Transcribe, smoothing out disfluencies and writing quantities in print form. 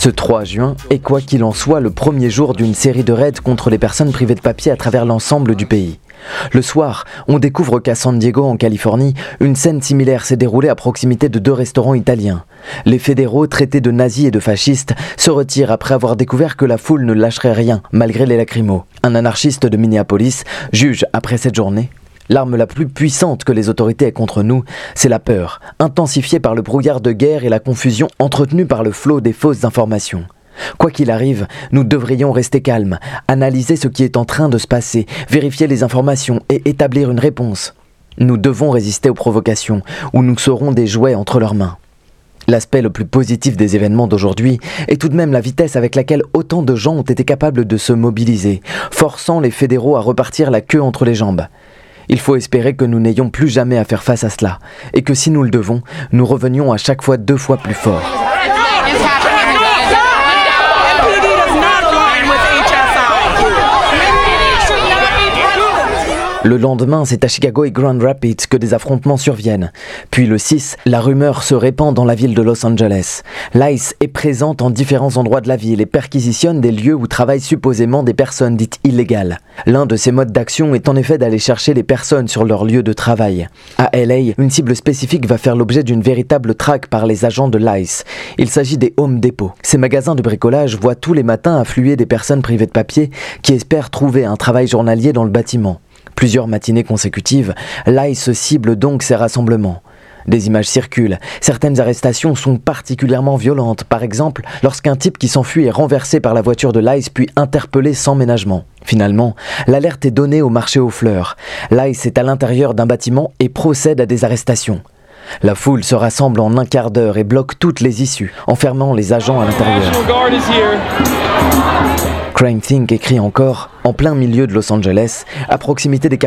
Ce 3 juin est quoi qu'il en soit le premier jour d'une série de raids contre les personnes privées de papier à travers l'ensemble du pays. Le soir, on découvre qu'à San Diego, en Californie, une scène similaire s'est déroulée à proximité de 2 restaurants italiens. Les fédéraux, traités de nazis et de fascistes, se retirent après avoir découvert que la foule ne lâcherait rien, malgré les lacrymos. Un anarchiste de Minneapolis juge, après cette journée, l'arme la plus puissante que les autorités aient contre nous, c'est la peur, intensifiée par le brouillard de guerre et la confusion entretenue par le flot des fausses informations. Quoi qu'il arrive, nous devrions rester calmes, analyser ce qui est en train de se passer, vérifier les informations et établir une réponse. Nous devons résister aux provocations, ou nous serons des jouets entre leurs mains. L'aspect le plus positif des événements d'aujourd'hui est tout de même la vitesse avec laquelle autant de gens ont été capables de se mobiliser, forçant les fédéraux à repartir la queue entre les jambes. Il faut espérer que nous n'ayons plus jamais à faire face à cela, et que si nous le devons, nous revenions à chaque fois 2 fois plus fort. Le lendemain, c'est à Chicago et Grand Rapids que des affrontements surviennent. Puis le 6, la rumeur se répand dans la ville de Los Angeles. L'ICE est présente en différents endroits de la ville et perquisitionne des lieux où travaillent supposément des personnes dites illégales. L'un de ces modes d'action est en effet d'aller chercher les personnes sur leur lieu de travail. À LA, une cible spécifique va faire l'objet d'une véritable traque par les agents de l'ICE. Il s'agit des Home Depot. Ces magasins de bricolage voient tous les matins affluer des personnes privées de papier qui espèrent trouver un travail journalier dans le bâtiment. Plusieurs matinées consécutives, l'ICE cible donc ces rassemblements. Des images circulent. Certaines arrestations sont particulièrement violentes. Par exemple, lorsqu'un type qui s'enfuit est renversé par la voiture de l'ICE puis interpellé sans ménagement. Finalement, l'alerte est donnée au marché aux fleurs. L'ICE est à l'intérieur d'un bâtiment et procède à des arrestations. La foule se rassemble en un quart d'heure et bloque toutes les issues, enfermant les agents à l'intérieur. Crime Think écrit encore, en plein milieu de Los Angeles, à proximité des